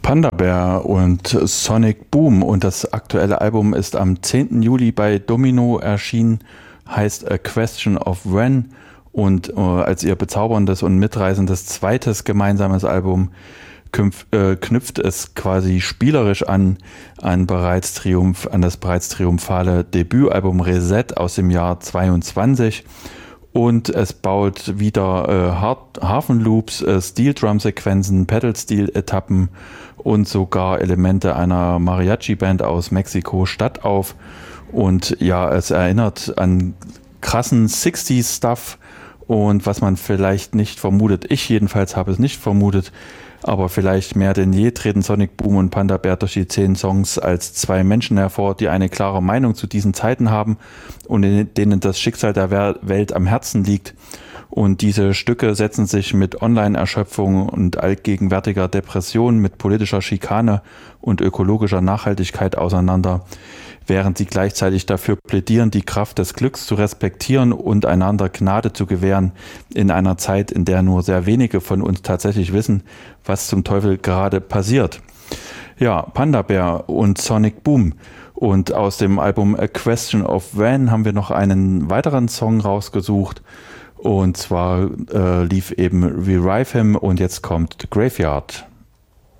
Panda Bear und Sonic Boom, und das aktuelle Album ist am 10. Juli bei Domino erschienen, heißt A Question of When, und als ihr bezauberndes und mitreißendes zweites gemeinsames Album knüpft es quasi spielerisch an das bereits triumphale Debütalbum Reset aus dem Jahr 22. Und es baut wieder Harfenloops, Steel-Drum-Sequenzen, Pedal-Steel-Etappen und sogar Elemente einer Mariachi-Band aus Mexiko-Stadt auf. Und ja, es erinnert an krassen 60s-Stuff, und was man vielleicht nicht vermutet, ich jedenfalls habe es nicht vermutet, aber vielleicht mehr denn je treten Sonic Boom und Panda Bear durch die 10 Songs als zwei Menschen hervor, die eine klare Meinung zu diesen Zeiten haben und denen das Schicksal der Welt am Herzen liegt. Und diese Stücke setzen sich mit Online-Erschöpfung und allgegenwärtiger Depression, mit politischer Schikane und ökologischer Nachhaltigkeit auseinander, während sie gleichzeitig dafür plädieren, die Kraft des Glücks zu respektieren und einander Gnade zu gewähren in einer Zeit, in der nur sehr wenige von uns tatsächlich wissen, was zum Teufel gerade passiert. Ja, Panda Bear und Sonic Boom. Und aus dem Album A Question of When haben wir noch einen weiteren Song rausgesucht. Und zwar lief eben Revive Him, und jetzt kommt The Graveyard.